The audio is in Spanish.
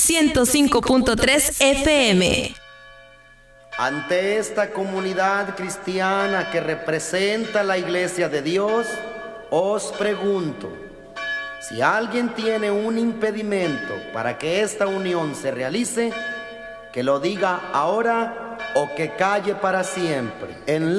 105.3 FM. Ante esta comunidad cristiana que representa la Iglesia de Dios, os pregunto, si alguien tiene un impedimento para que esta unión se realice, que lo diga ahora o que calle para siempre. En